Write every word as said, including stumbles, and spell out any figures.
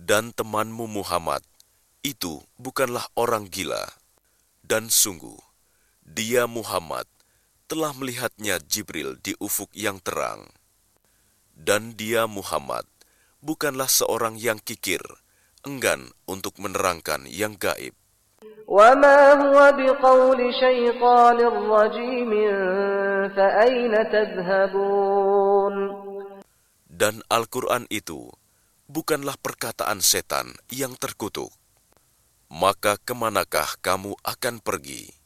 Dan temanmu Muhammad itu bukanlah orang gila. Dan sungguh, dia Muhammad telah melihatnya Jibril di ufuk yang terang. Dan dia Muhammad bukanlah seorang yang kikir, enggan untuk menerangkan yang gaib. وَمَا هُوَ بِقَوْلِ شَيْطَانٍ رَّجِيمٍ فَأَيْنَ تَذْهَبُونَ. Dan Al-Quran itu bukanlah perkataan setan yang terkutuk. Maka kemanakah kamu akan pergi?